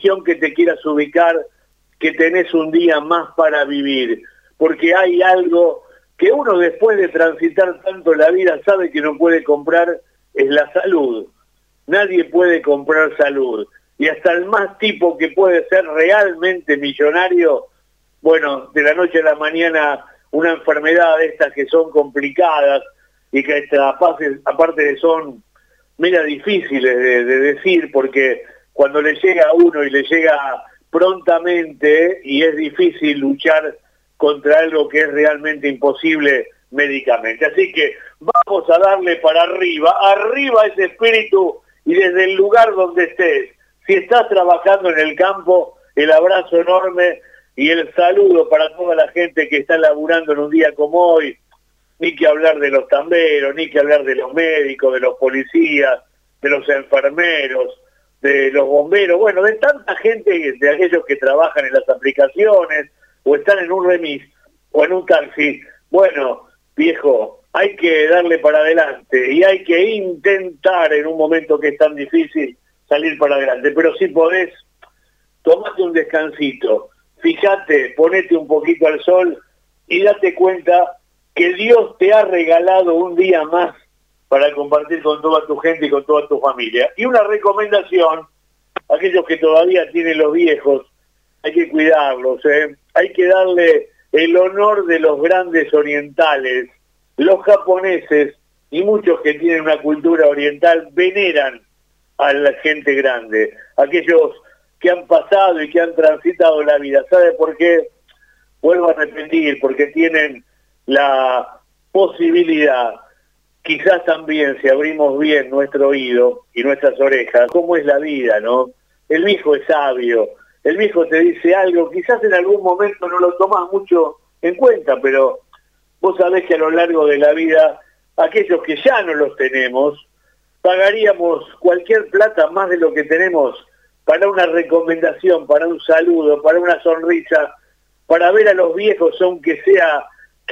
religión que te quieras ubicar, que tenés un día más para vivir, porque hay algo que uno después de transitar tanto la vida sabe que no puede comprar, es la salud. Nadie puede comprar salud. Y hasta el más tipo que puede ser realmente millonario, bueno, de la noche a la mañana, una enfermedad de estas que son complicadas y que aparte son mira difíciles de decir, porque cuando le llega a uno y le llega prontamente, y es difícil luchar contra algo que es realmente imposible médicamente. Así que vamos a darle para arriba, arriba ese espíritu, y desde el lugar donde estés, si estás trabajando en el campo, el abrazo enorme y el saludo para toda la gente que está laburando en un día como hoy. Ni que hablar de los tamberos, ni que hablar de los médicos, de los policías, de los enfermeros, de los bomberos, bueno, de tanta gente, de aquellos que trabajan en las aplicaciones, o están en un remis, o en un taxi. Bueno, viejo, hay que darle para adelante, y hay que intentar en un momento que es tan difícil salir para adelante, pero si podés, tomate un descansito, fíjate, ponete un poquito al sol, y date cuenta que Dios te ha regalado un día más para compartir con toda tu gente y con toda tu familia. Y una recomendación, aquellos que todavía tienen los viejos, hay que cuidarlos, hay que darle el honor de los grandes orientales. Los japoneses y muchos que tienen una cultura oriental veneran a la gente grande, aquellos que han pasado y que han transitado la vida. ¿Sabe por qué? Vuelvo a repetir, porque tienen la posibilidad, quizás también si abrimos bien nuestro oído y nuestras orejas, cómo es la vida, ¿no? El viejo es sabio, el viejo te dice algo, quizás en algún momento no lo tomas mucho en cuenta, pero vos sabés que a lo largo de la vida, aquellos que ya no los tenemos, pagaríamos cualquier plata más de lo que tenemos para una recomendación, para un saludo, para una sonrisa, para ver a los viejos, aunque sea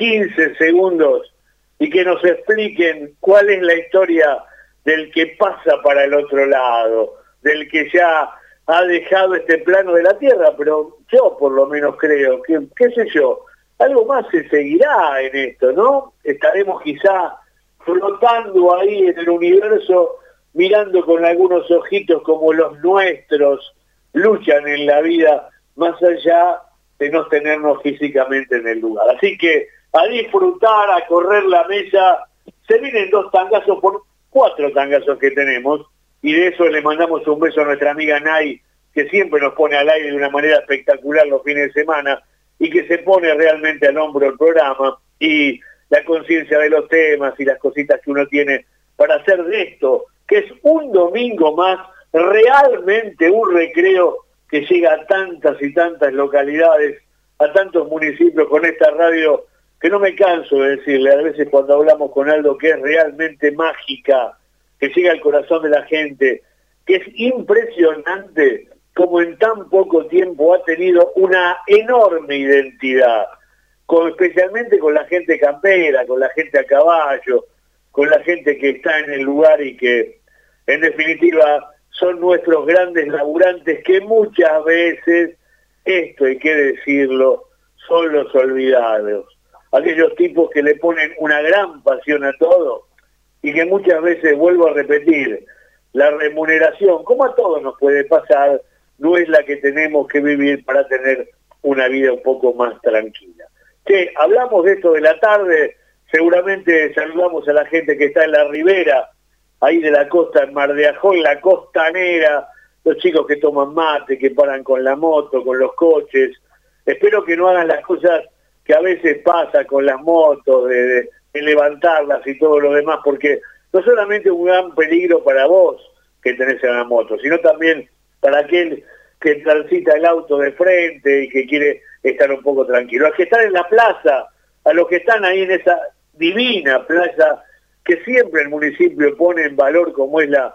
15 segundos, y que nos expliquen cuál es la historia del que pasa para el otro lado, del que ya ha dejado este plano de la tierra, pero yo por lo menos creo que, qué sé yo, algo más se seguirá en esto, ¿no? Estaremos quizá flotando ahí en el universo, mirando con algunos ojitos como los nuestros luchan en la vida, más allá de no tenernos físicamente en el lugar. Así que a disfrutar, a correr la mesa. Se vienen 2 tangazos por 4 tangazos que tenemos, y de eso le mandamos un beso a nuestra amiga Nay, que siempre nos pone al aire de una manera espectacular los fines de semana, y que se pone realmente al hombro el programa, y la conciencia de los temas y las cositas que uno tiene para hacer de esto, que es un domingo más, realmente un recreo que llega a tantas y tantas localidades, a tantos municipios con esta radio, que no me canso de decirle, a veces cuando hablamos con algo que es realmente mágica, que llega al corazón de la gente, que es impresionante como en tan poco tiempo ha tenido una enorme identidad, especialmente con la gente campera, con la gente a caballo, con la gente que está en el lugar y que, en definitiva, son nuestros grandes laburantes, que muchas veces, esto hay que decirlo, son los olvidados. Aquellos tipos que le ponen una gran pasión a todo y que muchas veces, vuelvo a repetir, la remuneración, como a todos nos puede pasar, no es la que tenemos que vivir para tener una vida un poco más tranquila. Che, hablamos de esto de la tarde, seguramente saludamos a la gente que está en la ribera, ahí de la costa, en Mar de Ajó, la costanera, los chicos que toman mate, que paran con la moto, con los coches. Espero que no hagan las cosas que a veces pasa con las motos, de levantarlas y todo lo demás, porque no solamente es un gran peligro para vos que tenés en la moto, sino también para aquel que transita el auto de frente y que quiere estar un poco tranquilo. A los que están en la plaza, a los que están ahí en esa divina plaza que siempre el municipio pone en valor, como es la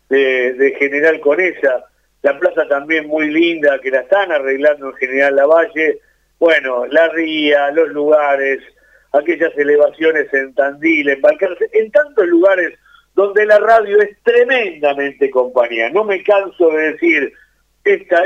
de General Conesa, la plaza también muy linda, que la están arreglando en General Lavalle, bueno, la ría, los lugares, aquellas elevaciones en Tandil, en Balcarce, en tantos lugares donde la radio es tremendamente compañía. No me canso de decir, esta